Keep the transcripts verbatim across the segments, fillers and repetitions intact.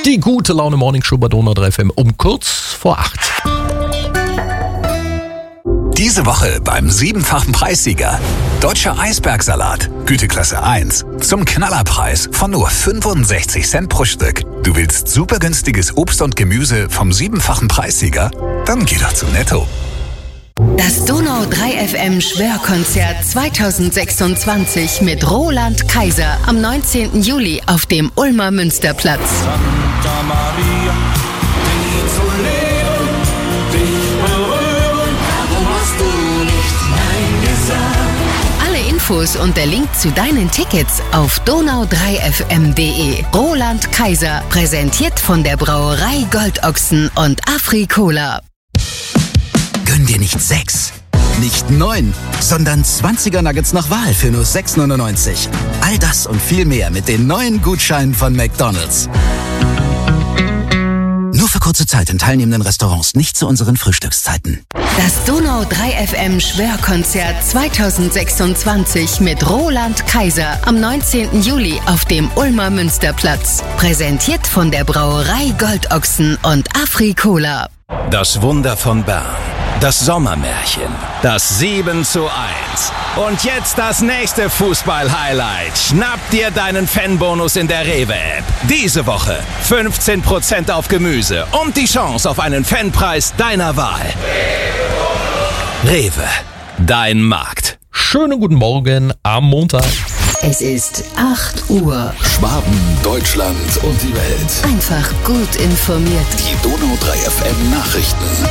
Die gute Laune Morning Show bei Donau drei F M um kurz vor acht. Diese Woche beim siebenfachen Preissieger. Deutscher Eisbergsalat, Güteklasse eins. Zum Knallerpreis von nur fünfundsechzig Cent pro Stück. Du willst super günstiges Obst und Gemüse vom siebenfachen Preissieger? Dann geh doch zu Netto. Das Donau drei F M Schwörkonzert zweitausendsechsundzwanzig mit Roland Kaiser am neunzehnten Juli auf dem Ulmer Münsterplatz. Santa Maria, dich zu leben, dich berühren, warum hast du nicht Nein gesagt? Alle Infos und der Link zu deinen Tickets auf donau drei f m punkt d e. Roland Kaiser, präsentiert von der Brauerei Goldochsen und Afri-Cola. Gönn dir nicht sechs, nicht neun, sondern zwanziger Nuggets nach Wahl für nur sechs neunundneunzig. All das und viel mehr mit den neuen Gutscheinen von McDonald's. Nur für kurze Zeit in teilnehmenden Restaurants, nicht zu unseren Frühstückszeiten. Das Donau drei F M Schwörkonzert zweitausendsechsundzwanzig mit Roland Kaiser am neunzehnten Juli auf dem Ulmer Münsterplatz. Präsentiert von der Brauerei Goldochsen und Afri-Cola. Das Wunder von Bern. Das Sommermärchen. Das sieben zu eins. Und jetzt das nächste Fußball-Highlight. Schnapp dir deinen Fanbonus in der Rewe-App. Diese Woche fünfzehn Prozent auf Gemüse und die Chance auf einen Fanpreis deiner Wahl. Rewe, dein Markt. Schönen guten Morgen am Montag. Es ist acht Uhr. Schwaben, Deutschland und die Welt. Einfach gut informiert. Die Donau drei F M Nachrichten.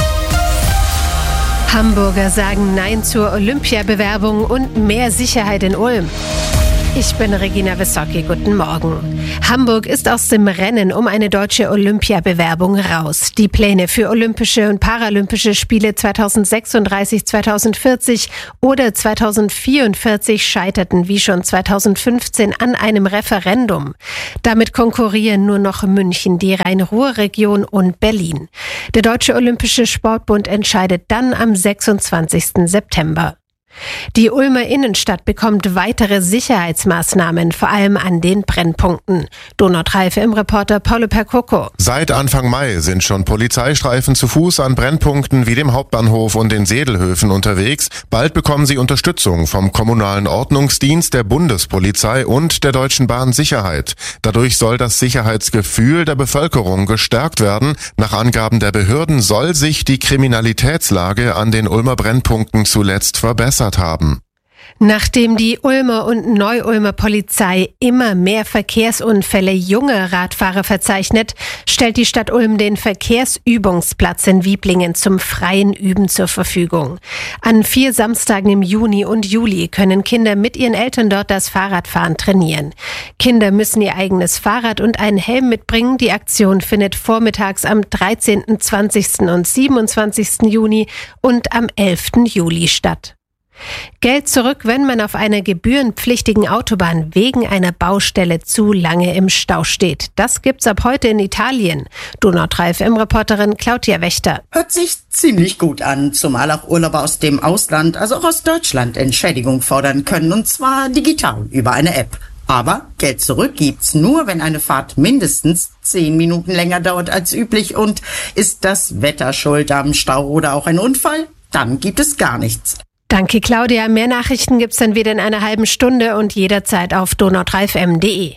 Hamburger sagen Nein zur Olympiabewerbung und mehr Sicherheit in Ulm. Ich bin Regina Wissocki, guten Morgen. Hamburg ist aus dem Rennen um eine deutsche Olympiabewerbung raus. Die Pläne für Olympische und Paralympische Spiele zweitausendsechsunddreißig, zweitausendvierzig oder zweitausendvierundvierzig scheiterten wie schon zweitausendfünfzehn an einem Referendum. Damit konkurrieren nur noch München, die Rhein-Ruhr-Region und Berlin. Der Deutsche Olympische Sportbund entscheidet dann am sechsundzwanzigsten September. Die Ulmer Innenstadt bekommt weitere Sicherheitsmaßnahmen, vor allem an den Brennpunkten. Donau drei F M-Reporter Paulo Percoco. Seit Anfang Mai sind schon Polizeistreifen zu Fuß an Brennpunkten wie dem Hauptbahnhof und den Sedelhöfen unterwegs. Bald bekommen sie Unterstützung vom kommunalen Ordnungsdienst, der Bundespolizei und der Deutschen Bahn Sicherheit. Dadurch soll das Sicherheitsgefühl der Bevölkerung gestärkt werden. Nach Angaben der Behörden soll sich die Kriminalitätslage an den Ulmer Brennpunkten zuletzt verbessern haben. Nachdem die Ulmer und Neu-Ulmer Polizei immer mehr Verkehrsunfälle junger Radfahrer verzeichnet, stellt die Stadt Ulm den Verkehrsübungsplatz in Wieblingen zum freien Üben zur Verfügung. An vier Samstagen im Juni und Juli können Kinder mit ihren Eltern dort das Fahrradfahren trainieren. Kinder müssen ihr eigenes Fahrrad und einen Helm mitbringen. Die Aktion findet vormittags am dreizehnten, zwanzigsten und siebenundzwanzigsten Juni und am elften Juli statt. Geld zurück, wenn man auf einer gebührenpflichtigen Autobahn wegen einer Baustelle zu lange im Stau steht. Das gibt's ab heute in Italien. Donau drei F M-Reporterin Claudia Wächter. Hört sich ziemlich gut an, zumal auch Urlauber aus dem Ausland, also auch aus Deutschland, Entschädigung fordern können, und zwar digital über eine App. Aber Geld zurück gibt's nur, wenn eine Fahrt mindestens zehn Minuten länger dauert als üblich. Und ist das Wetter schuld am Stau oder auch ein Unfall? Dann gibt es gar nichts. Danke, Claudia. Mehr Nachrichten gibt's dann wieder in einer halben Stunde und jederzeit auf donau drei f m punkt d e.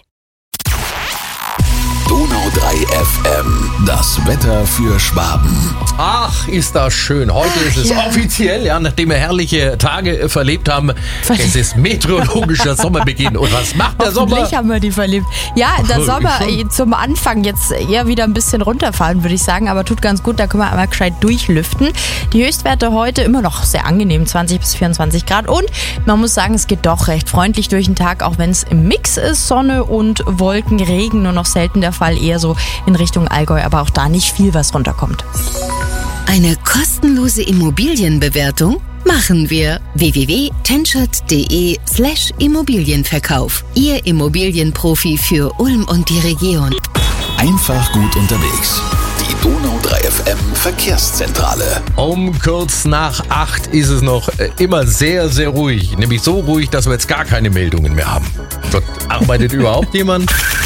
Donau drei F M, das Wetter für Schwaben. Ach, ist das schön. Heute Ach, ist es ja. offiziell, ja, nachdem wir herrliche Tage verlebt haben. Es ist meteorologischer Sommerbeginn. Und was macht der Sommer? Hoffentlich haben wir die verlebt. Ja, der Sommer zum Anfang jetzt eher wieder ein bisschen runterfahren, würde ich sagen. Aber tut ganz gut, da können wir einmal gescheit durchlüften. Die Höchstwerte heute immer noch sehr angenehm, zwanzig bis vierundzwanzig Grad. Und man muss sagen, es geht doch recht freundlich durch den Tag, auch wenn es im Mix ist. Sonne und Wolken, Regen nur noch selten der Fall, eher so in Richtung Allgäu, aber auch da nicht viel, was runterkommt. Eine kostenlose Immobilienbewertung machen wir. w w w punkt tenschert punkt d e slash Immobilienverkauf. Ihr Immobilienprofi für Ulm und die Region. Einfach gut unterwegs. Die Donau drei F M Verkehrszentrale. Um kurz nach acht ist es noch immer sehr, sehr ruhig. Nämlich so ruhig, dass wir jetzt gar keine Meldungen mehr haben. Dort arbeitet überhaupt jemand?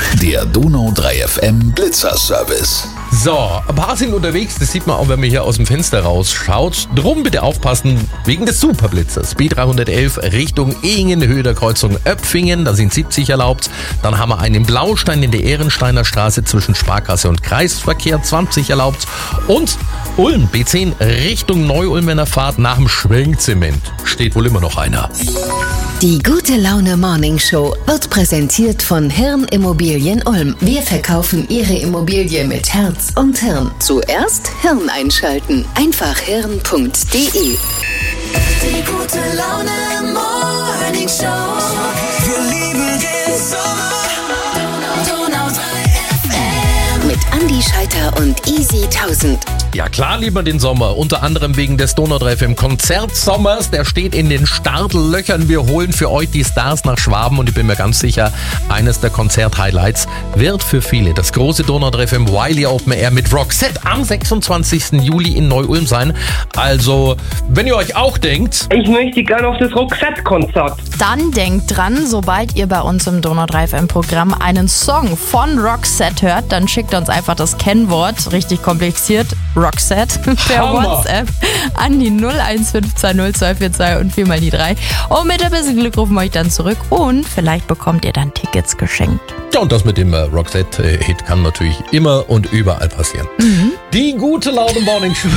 Der Donau drei F M Blitzerservice. So, ein paar sind unterwegs, das sieht man auch, wenn man hier aus dem Fenster rausschaut. Drum bitte aufpassen, wegen des Superblitzers. B dreihundertelf Richtung Ehingen, der Kreuzung Öpfingen, da sind siebzig erlaubt. Dann haben wir einen in Blaustein in der Ehrensteiner Straße zwischen Sparkasse und Kreisverkehr, zwanzig erlaubt. Und Ulm, B zehn Richtung Neu-Ulmener Fahrt nach dem Schwenkzement. Steht wohl immer noch einer. Die Gute Laune Morning Show wird präsentiert von Hirn Immobilien Ulm. Wir verkaufen Ihre Immobilie mit Herz und Hirn. Zuerst Hirn einschalten. Einfach hirn punkt de. Die Gute Laune Morning Show. Wir lieben den Sommer. Donau drei F M. Mit Andi Scheiter und Easy tausend. Ja klar, lieber den Sommer, unter anderem wegen des Donau drei F M Konzertsommers, der steht in den Startlöchern. Wir holen für euch die Stars nach Schwaben und ich bin mir ganz sicher, eines der Konzert-Highlights wird für viele das große Donau drei F M Wiley Open Air mit Roxette am sechsundzwanzigsten Juli in Neu-Ulm sein. Also, wenn ihr euch auch denkt, ich möchte gerne auf das Roxette-Konzert. Dann denkt dran, sobald ihr bei uns im Donau drei F M Programm einen Song von Roxette hört, dann schickt uns einfach das Kennwort, richtig kompliziert, Roxette, per Hammer. WhatsApp an die null eins fünf zwei null zwei vier zwei und vier mal die drei. Und mit ein bisschen Glück rufen wir euch dann zurück und vielleicht bekommt ihr dann Tickets geschenkt. ja, und das mit dem äh, Roxette-Hit kann natürlich immer und überall passieren. Mhm. Die Gute Laune Morning Show.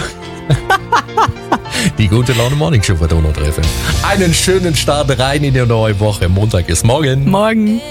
Die Gute Laune Morning Show bei Donau drei F M. Einen schönen Start rein in die neue Woche. Montag ist morgen. Morgen.